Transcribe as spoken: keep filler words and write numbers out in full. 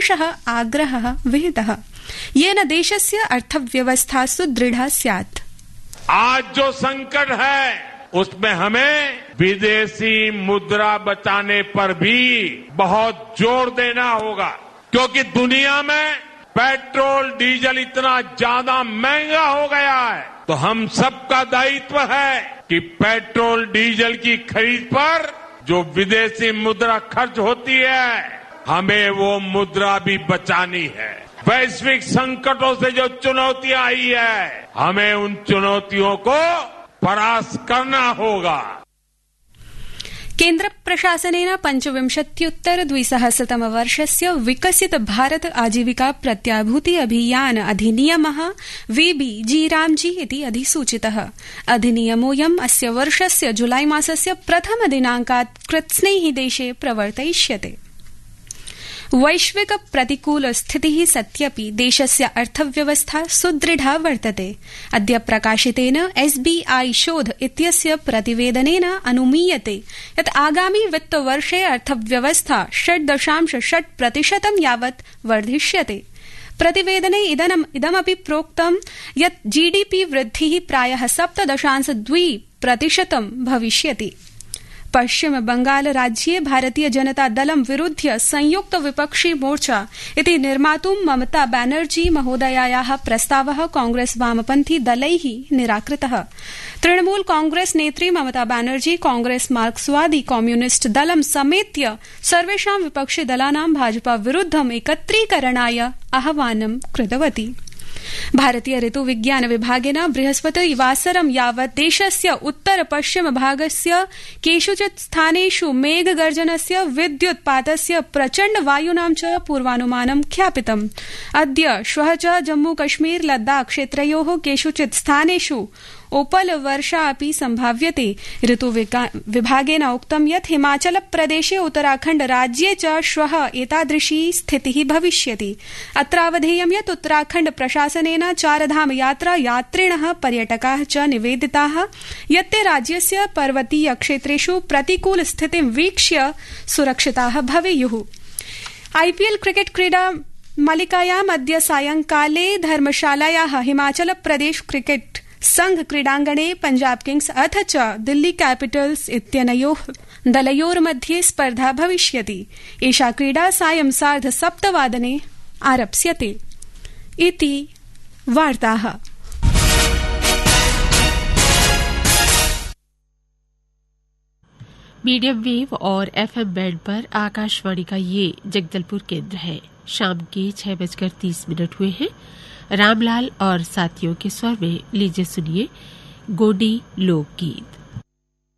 विशेषः आग्रहः विहितः येन देशस्य अर्थव्यवस्था सुदृढ़ा स्यात्। आज जो संकट है उसमें हमें विदेशी मुद्रा बचाने पर भी बहुत जोर देना होगा, क्योंकि दुनिया में पेट्रोल डीजल इतना ज्यादा महंगा हो गया है। तो हम सबका दायित्व है कि पेट्रोल डीजल की खरीद पर जो विदेशी मुद्रा खर्च होती है हमें वो मुद्रा भी बचानी है। वैश्विक संकटों से जो चुनौतियां आई है हमें उन चुनौतियों को परास्त करना होगा। केन्द्र प्रशासनेन पंचविंशत्युत्तर द्विसहस्रतमवर्षस्य विकसित भारत आजीविका प्रत्याभूति अभियान अधिनियमः वीबी जी रामजी इति अधिसूचितः। अधिनियमोऽयम् अस्य वर्षस्य जुलाई मासस्य प्रथम दिनांकात् कृत्स्नैः देशे प्रवर्तयिष्यते। वैश्विक प्रतिकूल स्थितिः सत्यपि देशस्य अर्थव्यवस्था सुदृढा वर्तते। अद्य प्रकाशितेन एसबीआई शोध इत्यस्य प्रतिवेदनेन अनुमीयते यत् आगामि वित्तवर्षे अर्थव्यवस्था षट् दशांश षट् प्रतिशतं यावत् वर्धिष्यते। प्रतिवेदने इदमपि प्रोक्तं यत् जीडीपी वृद्धिः प्रायः सप्त दशांश द्वि प्रतिशतं भविष्यति। पश्चिम बंगाल राज्ये भारतीय जनता दलं विरुध्य संयुक्त विपक्षी मोर्चा इति निर्मातुं ममता बैनर्जी महोदयायाः प्रस्तावः कांग्रेस वामपंथी दलैः निराकृतः। तृणमूल कांग्रेस नेत्री ममता बैनर्जी कांग्रेस मार्क्सवादी कम्युनिस्ट दलं समेत्य सर्वेषां विपक्षि दलानां भाजपा विरुद्धम् एकत्रीकरणाय आह्वानं कृतवती। भारतीय ऋतु विज्ञान विभागेन बृहस्पतिवासरं यावत् देशस्य उत्तर पश्चिम भागस्य केषुचित् स्थानेषु मेघगर्जनस्य विद्युत्पातस्य प्रचण्ड वायूनां च पूर्वानुमानं ख्यापितम्। अद्य श्वः च जम्मू कश्मीर लद्दाख क्षेत्रयोः केषुचित् स्थानेषु ओपल वर्षा अपि संभाव्यते। ऋतु विभागेन उक्तं यत् हिमाचल प्रदेशे उत्तराखण्ड राज्ये च श्वः एतादृशी स्थितिः भविष्यति। अत्रावधेयं यत् उत्तराखण्ड प्रशासनेन चारधाम यात्रा यात्रिणः पर्यटकाः च निवेदिताः यत् ते राज्यस्य पर्वतीय क्षेत्रेषु प्रतिकूल स्थितिं वीक्ष्य सुरक्षिताः भवेयुः। आईपीएल क्रिकेट क्रीडा मालिकायाम् अद्य सायंकाले धर्मशालायाः हिमाचल प्रदेश क्रिकेट संघ क्रीडांगणे पंजाब किंग्स अथ च दिल्ली कैपिटल्स इत्यनयोः दलयोर्मध्ये स्पर्धा भविष्यति। एषा क्रीडा सायं सार्ध सप्तवादने आरप्स्यते। इति वार्ताः। मीडियम वेव और एफएम बैंड पर आकाशवाणी का ये जगदलपुर केंद्र है। शाम के छह बजकर तीस मिनट हुए हैं। रामलाल और साथियों के स्वर में लीजिए सुनिए गोडी लोकगीत।